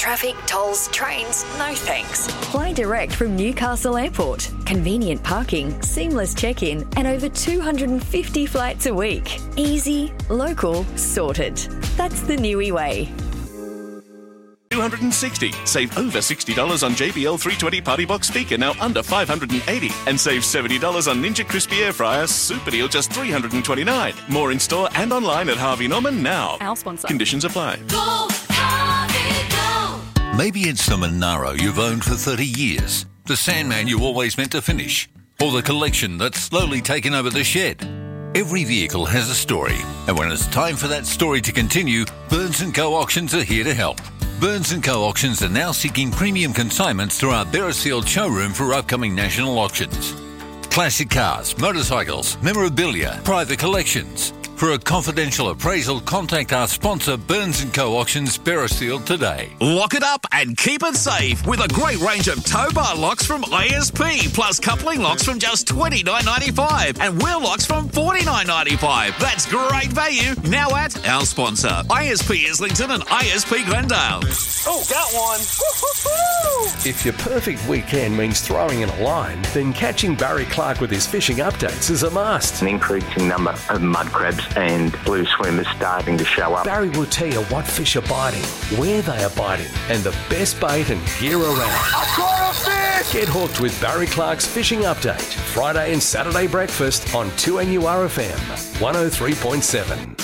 traffic, tolls, trains, no thanks. Fly direct from Newcastle Airport. Convenient parking, seamless check-in, and over 250 flights a week. Easy, local, sorted. That's the Niue way. 260. Save over $60 on JBL 320 Party Box speaker, now under $580. And save $70 on Ninja Crispy Air Fryer, super deal just $329. More in store and online at Harvey Norman now. Our sponsor. Conditions apply. Go, Harvey, go! Maybe it's the Monaro you've owned for 30 years, the Sandman you always meant to finish, or the collection that's slowly taken over the shed. Every vehicle has a story, and when it's time for that story to continue, Burns & Co. Auctions are here to help. Burns & Co. Auctions are now seeking premium consignments through our Beresfield showroom for upcoming national auctions. Classic cars, motorcycles, memorabilia, private collections. For a confidential appraisal, contact our sponsor Burns & Co. Auctions Beresfield today. Lock it up and keep it safe with a great range of tow bar locks from ISP, plus coupling locks from just $29.95 and wheel locks from $49.95. That's great value now at our sponsor, ISP Islington and ISP Glendale. Oh, got one. Woo-hoo-hoo! If your perfect weekend means throwing in a line, then catching Barry Clark with his fishing updates is a must. An increasing number of mud crabs and blue swimmers starting to show up. Barry will tell you what fish are biting, where they are biting, and the best bait and gear around. I caught a fish! Get hooked with Barry Clark's Fishing Update, Friday and Saturday breakfast on 2NURFM 103.7.